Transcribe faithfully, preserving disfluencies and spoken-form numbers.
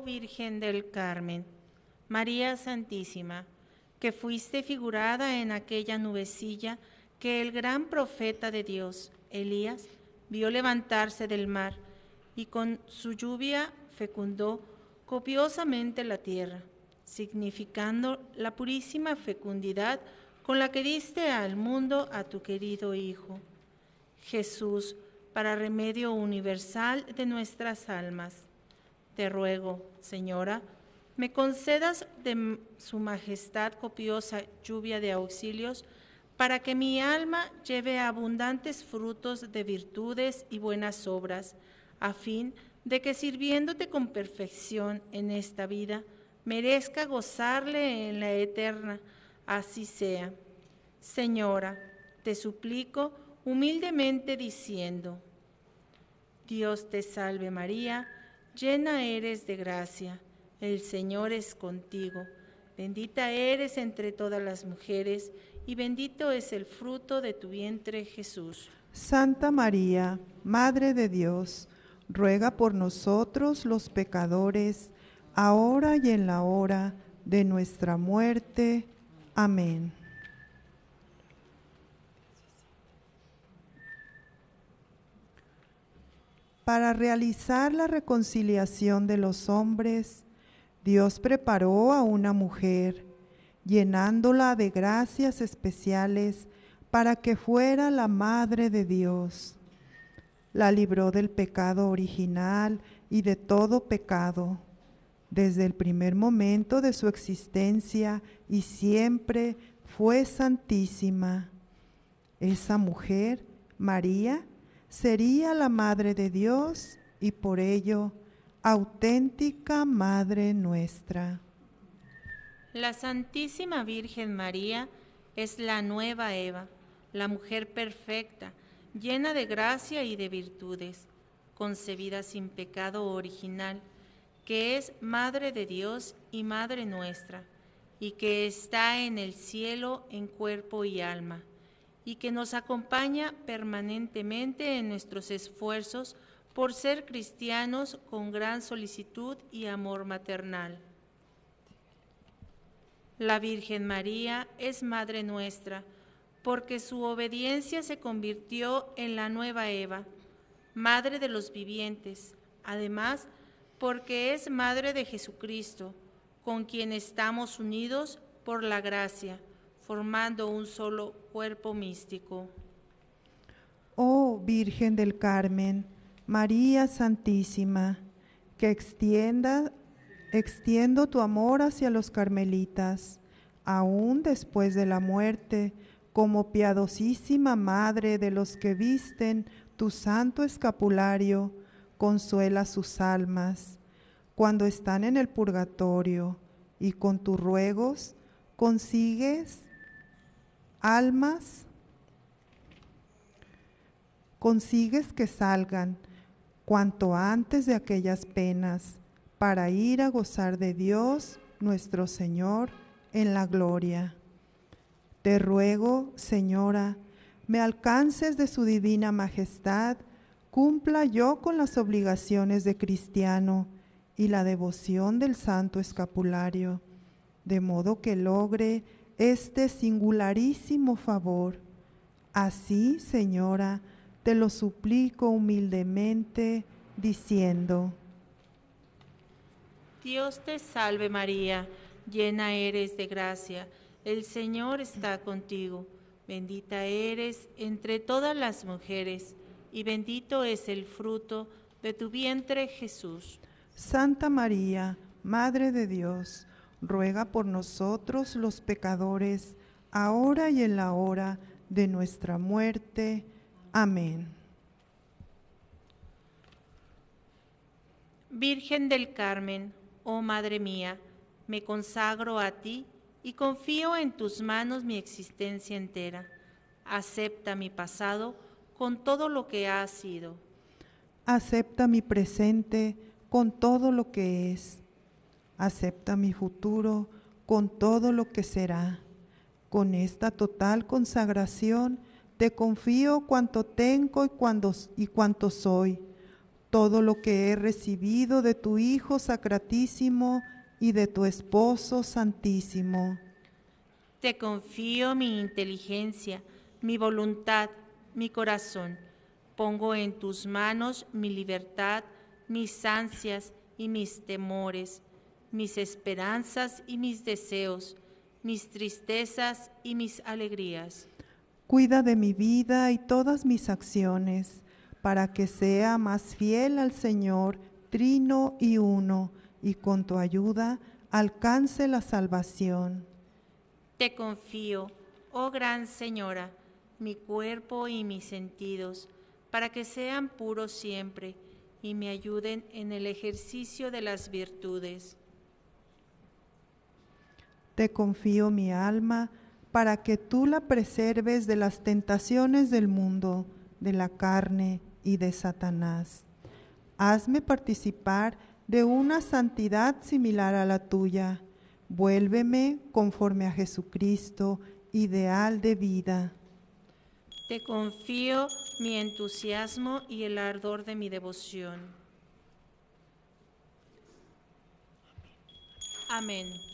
Virgen del Carmen, María Santísima, que fuiste figurada en aquella nubecilla que el gran profeta de Dios, Elías, vio levantarse del mar y con su lluvia fecundó copiosamente la tierra, significando la purísima fecundidad con la que diste al mundo a tu querido Hijo, Jesús, para remedio universal de nuestras almas. Te ruego, Señora, me concedas de su majestad copiosa lluvia de auxilios, para que mi alma lleve abundantes frutos de virtudes y buenas obras, a fin de que sirviéndote con perfección en esta vida, merezca gozarle en la eterna. Así sea. Señora, te suplico humildemente diciendo: Dios te salve María, llena eres de gracia, el Señor es contigo, bendita eres entre todas las mujeres, y bendito es el fruto de tu vientre, Jesús. Santa María, Madre de Dios, ruega por nosotros los pecadores, ahora y en la hora de nuestra muerte. Amén. Para realizar la reconciliación de los hombres, Dios preparó a una mujer, llenándola de gracias especiales para que fuera la Madre de Dios. La libró del pecado original y de todo pecado, desde el primer momento de su existencia, y siempre fue santísima. Esa mujer, María, sería la Madre de Dios y por ello auténtica Madre nuestra. La Santísima Virgen María es la nueva Eva, la mujer perfecta, llena de gracia y de virtudes, concebida sin pecado original, que es Madre de Dios y Madre nuestra, y que está en el cielo en cuerpo y alma, y que nos acompaña permanentemente en nuestros esfuerzos por ser cristianos con gran solicitud y amor maternal. La Virgen María es Madre nuestra, porque su obediencia se convirtió en la nueva Eva, Madre de los vivientes, además porque es Madre de Jesucristo, con quien estamos unidos por la gracia, formando un solo cuerpo místico. Oh Virgen del Carmen, María Santísima, que extienda, extiendo tu amor hacia los carmelitas, aún después de la muerte, como piadosísima Madre de los que visten tu santo escapulario, consuela sus almas cuando están en el purgatorio, y con tus ruegos consigues almas, consigues que salgan cuanto antes de aquellas penas, para ir a gozar de Dios nuestro Señor en la gloria. Te ruego, Señora, me alcances de su divina majestad, cumpla yo con las obligaciones de cristiano y la devoción del santo escapulario, de modo que logre este singularísimo favor. Así, Señora, te lo suplico humildemente, diciendo: Dios te salve María, llena eres de gracia, el Señor está contigo, bendita eres entre todas las mujeres, y bendito es el fruto de tu vientre, Jesús. Santa María, Madre de Dios, ruega por nosotros los pecadores, ahora y en la hora de nuestra muerte. Amén. Virgen del Carmen, oh Madre mía, me consagro a ti y confío en tus manos mi existencia entera. Acepta mi pasado con todo lo que ha sido. Acepta mi presente con todo lo que es. Acepta mi futuro con todo lo que será. Con esta total consagración te confío cuanto tengo y, cuando, y cuanto soy. todo lo que he recibido de tu Hijo Sacratísimo y de tu Esposo Santísimo. Te confío mi inteligencia, mi voluntad, mi corazón. Pongo en tus manos mi libertad, mis ansias y mis temores, mis esperanzas y mis deseos, mis tristezas y mis alegrías. Cuida de mi vida y todas mis acciones, para que sea más fiel al Señor, trino y uno, y con tu ayuda alcance la salvación. Te confío, oh Gran Señora, mi cuerpo y mis sentidos, para que sean puros siempre y me ayuden en el ejercicio de las virtudes. Te confío mi alma, para que tú la preserves de las tentaciones del mundo, de la carne y de Satanás. Hazme participar de una santidad similar a la tuya. Vuélveme conforme a Jesucristo, ideal de vida. Te confío mi entusiasmo y el ardor de mi devoción. Amén.